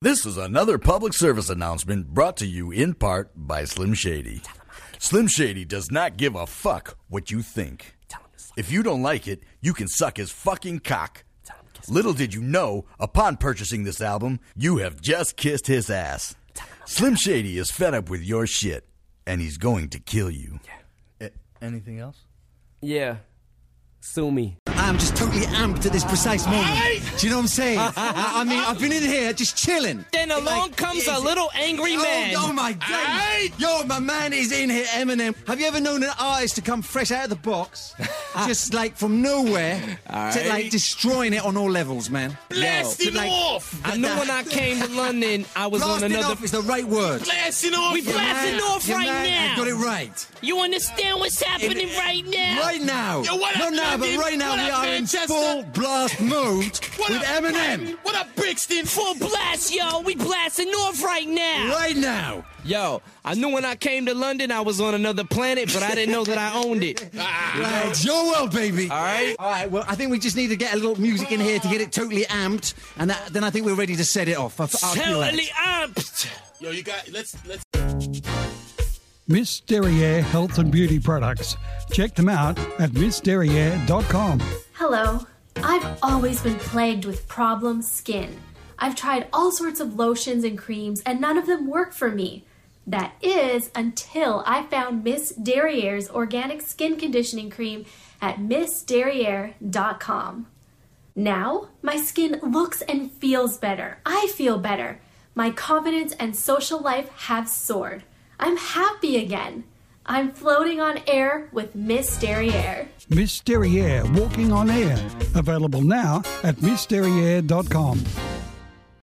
This is another public service announcement brought to you in part by Slim Shady. Slim Shady does not give a fuck what you think. If you don't like it, you can suck his fucking cock. Little did you know, upon purchasing this album, you have just kissed his ass. Slim Shady is fed up with your shit, and he's going to kill you. Anything else? Yeah. Sue me. I'm just totally amped at this precise moment. Do you know what I'm saying? I mean, I've been in here just chilling. Then along comes a little angry man. Oh my God. Yo, my man is in here, Eminem. Have you ever known an artist to come fresh out of the box, just like from nowhere, to like destroying it on all levels, man? Blasting off! I knew when I came to London, I was on Blasting another... off is the right word. Blasting off! We blasting off right now! I got it right. You understand what's happening right now? Right now. Yo, what Not up, now, but London? right now What we up, are Manchester? in full blast mode What with up, Eminem. Brighton? What up, Brixton? Full blast, yo! We blasting off right now! Right now. Yo, I knew when I came to London, I was on another planet, but I didn't know that I owned it. Right, it's your world, baby. All right? All right, well, I think we just need to get a little music in here to get it totally amped, and then I think we're ready to set it off. I'll feel that. Totally amped! Yo, you got... Let's... Miss Derriere Health and Beauty Products. Check them out at missderriere.com. Hello. I've always been plagued with problem skin. I've tried all sorts of lotions and creams, and none of them work for me. That is until I found Miss Derriere's organic skin conditioning cream at missderriere.com. Now, my skin looks and feels better. I feel better. My confidence and social life have soared. I'm happy again. I'm floating on air with Miss Derriere. Miss Derriere Walking on Air. Available now at missderriere.com.